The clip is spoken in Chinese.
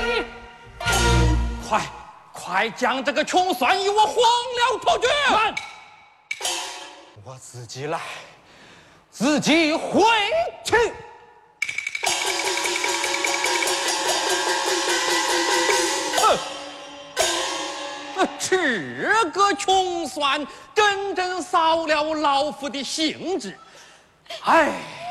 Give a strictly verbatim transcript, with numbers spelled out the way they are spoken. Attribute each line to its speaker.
Speaker 1: 你！快快将这个穷酸与我黄了脱绝！
Speaker 2: 慢！我自己来，自己回去。
Speaker 1: 哼！这个穷酸真正扫了老夫的兴致。哎。